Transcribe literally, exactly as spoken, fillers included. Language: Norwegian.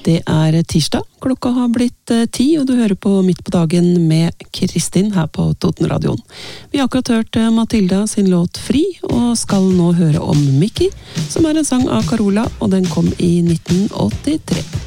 Det er tirsdag, klokka har blitt ti, og du hører på Midt på dagen med Kristin her på Totenradioen. Vi har akkurat hørt Matilda sin låt Fri, og skal nå høre om Mickey, som er en sang av Carola, og den kom i nitten åttitre.